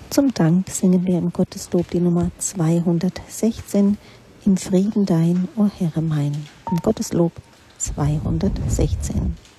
Zum Dank singen wir im Gotteslob die Nummer 216, Im Frieden dein, o Herre mein. Im Gotteslob 216.